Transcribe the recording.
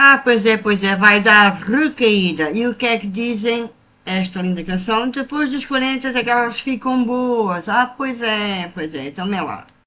pois é, vai dar recaída. E o que é que dizem esta linda canção? Depois dos 40 é que elas ficam boas. Pois é, então é lá.